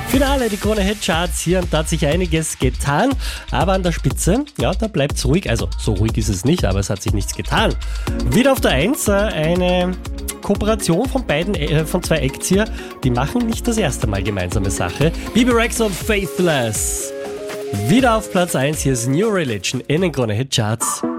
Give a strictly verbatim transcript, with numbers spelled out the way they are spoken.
Finale, die Krone Hit Charts. Hier und da hat sich einiges getan, aber an der Spitze, ja, da bleibt es ruhig. Also so ruhig ist es nicht, aber es hat sich nichts getan. Wieder auf der Eins äh, eine Kooperation von beiden, äh, von zwei Acts hier. Die machen nicht das erste Mal gemeinsame Sache. Bebe Rexha und Faithless. Wieder auf Platz eins, hier ist New Religion in den Krone Hit Charts.